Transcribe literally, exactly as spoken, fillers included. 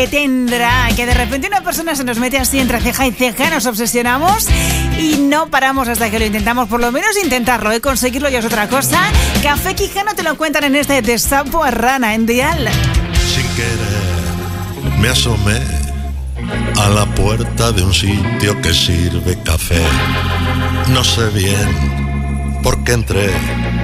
Tendrá que de repente una persona se nos mete así entre ceja y ceja, nos obsesionamos y no paramos hasta que lo intentamos. Por lo menos intentarlo, ¿eh? Conseguirlo ya es otra cosa. Café Quijano te lo cuentan en este de Sapo a Rana en Dial. Sin querer me asomé a la puerta de un sitio que sirve café. No sé bien por qué entré,